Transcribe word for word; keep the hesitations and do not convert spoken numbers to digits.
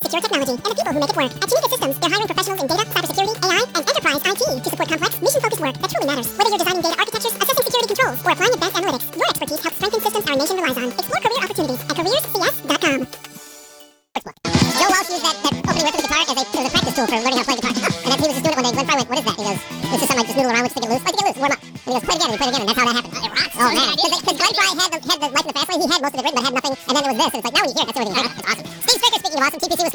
secure technology, and the people who make it work. At Tunica Systems, they're hiring professionals in data, cybersecurity, A I, and enterprise I T to support complex, mission-focused work that truly matters. Whether you're designing data architectures, assessing security controls, or applying advanced analytics, your expertise helps strengthen systems our nation relies on. Explore career opportunities at careers c s dot com. Joe Walsh used that, that opening riff of the guitar as a, as a practice tool for learning how to play guitar. And then he was just doing it one day. Glenn Fry went, "What is that?" He goes, "It's just something like just noodle around with, stick it loose. Like, get it loose, warm up." And he goes, "Play it again." And he played it again, and that's how that happened. It rocks. Oh, man. Because Glenn Fry had the, had the Life in the Fast Lane. He had most of the grid, but had nothing. And then it was this. And it's like, now when you hear it, that's everything. That's awesome. Steve Stricker, speaking of awesome, T P C was